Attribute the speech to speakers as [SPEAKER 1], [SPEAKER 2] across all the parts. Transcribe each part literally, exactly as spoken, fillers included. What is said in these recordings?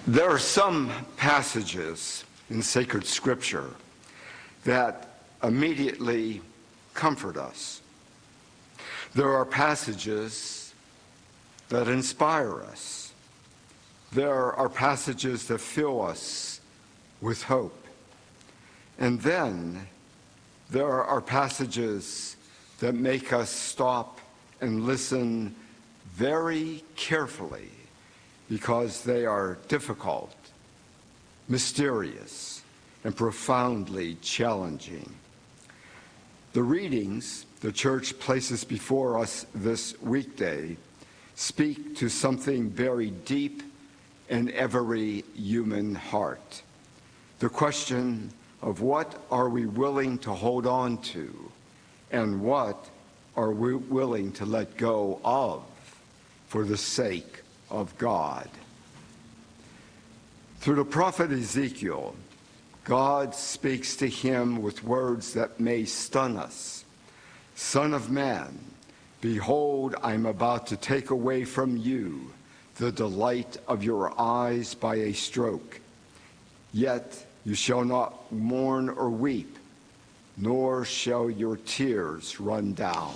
[SPEAKER 1] There are some passages in sacred scripture that immediately comfort us. There are passages that inspire us. There are passages that fill us with hope. And then there are passages that make us stop and listen very carefully because they are difficult, mysterious, and profoundly challenging. The readings the church places before us this weekday speak to something very deep in every human heart. The question of what are we willing to hold on to and what are we willing to let go of for the sake of God. Through the prophet Ezekiel, God speaks to him with words that may stun us. Son of man, behold, I am about to take away from you the delight of your eyes by a stroke. Yet you shall not mourn or weep, nor shall your tears run down.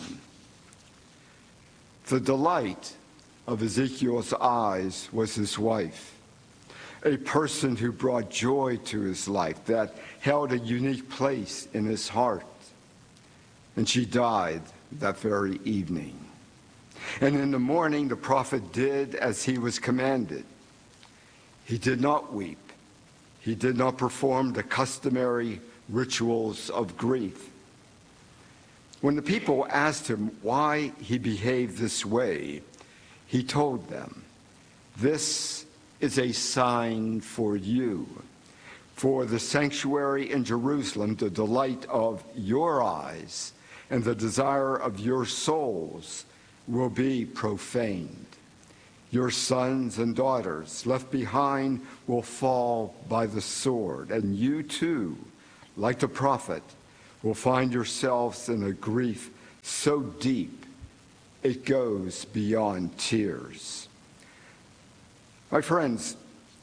[SPEAKER 1] The delight of Ezekiel's eyes was his wife, a person who brought joy to his life, that held a unique place in his heart. And she died that very evening. And in the morning, the prophet did as he was commanded. He did not weep. He did not perform the customary rituals of grief. When the people asked him why he behaved this way, he told them, "This is a sign for you. For the sanctuary in Jerusalem, the delight of your eyes and the desire of your souls will be profaned. Your sons and daughters left behind will fall by the sword, and you too, like the prophet, will find yourselves in a grief so deep it goes beyond tears." My friends,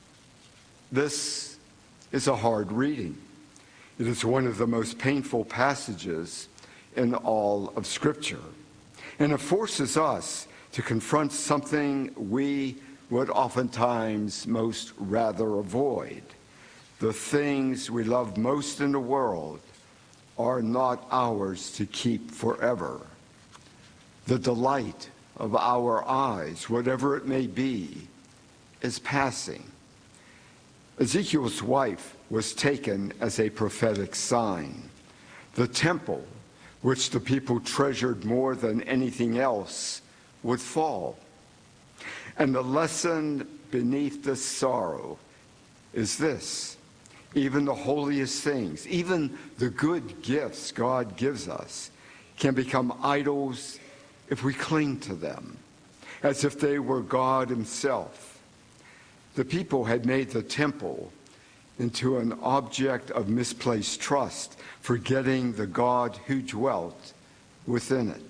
[SPEAKER 1] this is a hard reading. It is one of the most painful passages in all of Scripture, and it forces us to confront something we would oftentimes most rather avoid. The things we love most in the world are not ours to keep forever. The delight of our eyes, whatever it may be, is passing. Ezekiel's wife was taken as a prophetic sign. The temple, which the people treasured more than anything else, would fall. And the lesson beneath this sorrow is this: even the holiest things, even the good gifts God gives us, can become idols if we cling to them, as if they were God himself. The people had made the temple into an object of misplaced trust, forgetting the God who dwelt within it.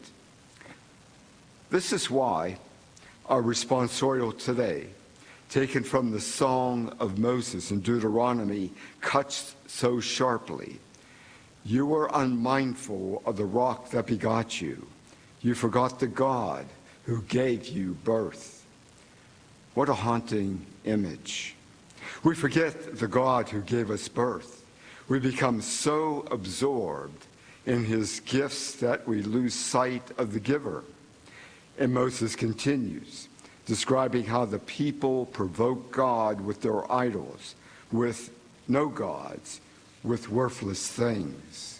[SPEAKER 1] This is why our responsorial today, taken from the Song of Moses in Deuteronomy, cuts so sharply. You were unmindful of the rock that begot you. You forgot the God who gave you birth. What a haunting image. We forget the God who gave us birth. We become so absorbed in his gifts that we lose sight of the giver. And Moses continues, describing how the people provoke God with their idols, with no gods, with worthless things.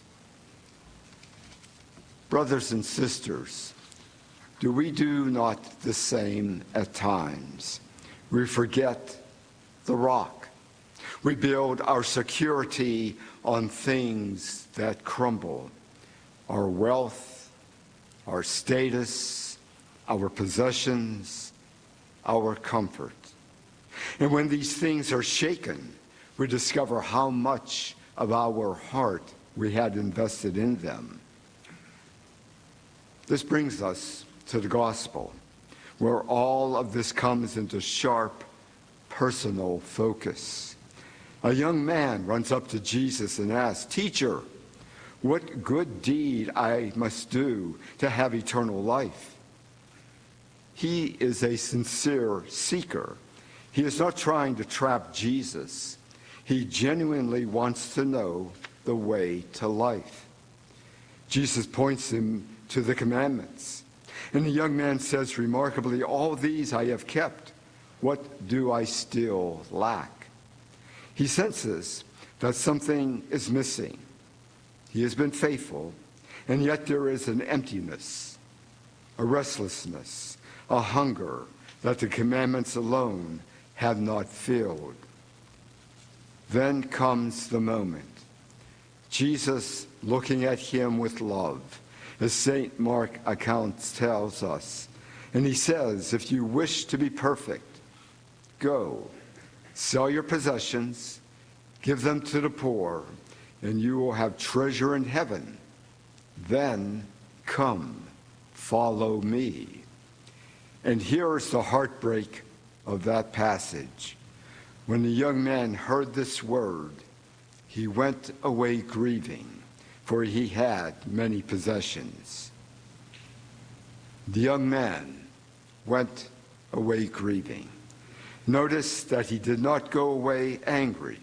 [SPEAKER 1] Brothers and sisters, do we do not the same at times? We forget the rock. We build our security on things that crumble: our wealth, our status, our possessions, our comfort. And when these things are shaken, we discover how much of our heart we had invested in them. This brings us to the gospel, where all of this comes into sharp, personal focus. A young man runs up to Jesus and asks, "Teacher, what good deed I must do to have eternal life?" He is a sincere seeker. He is not trying to trap Jesus. He genuinely wants to know the way to life. Jesus points him to the commandments. And the young man says remarkably, "All these I have kept. What do I still lack?" He senses that something is missing. He has been faithful, and yet there is an emptiness, a restlessness, a hunger that the commandments alone have not filled. Then comes the moment. Jesus, looking at him with love, as Saint Mark accounts tells us, and he says, "If you wish to be perfect, go, sell your possessions, give them to the poor, and you will have treasure in heaven. Then come, follow me." And here is the heartbreak of that passage. When the young man heard this word, he went away grieving, for he had many possessions. The young man went away grieving. Notice that he did not go away angry.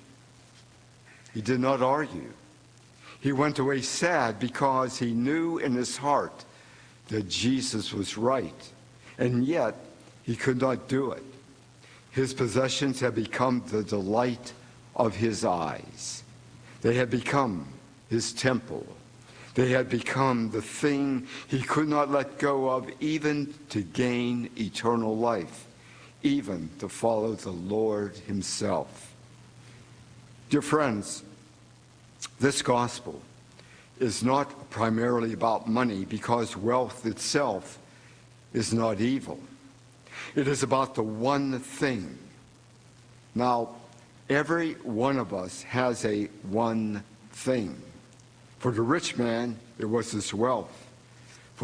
[SPEAKER 1] He did not argue. He went away sad because he knew in his heart that Jesus was right, and yet he could not do it. His possessions had become the delight of his eyes. They had become his temple. They had become the thing he could not let go of, even to gain eternal life, even to follow the Lord himself. Dear friends, this gospel is not primarily about money, because wealth itself is not evil. It is about the one thing. Now, every one of us has a one thing. For the rich man, it was his wealth.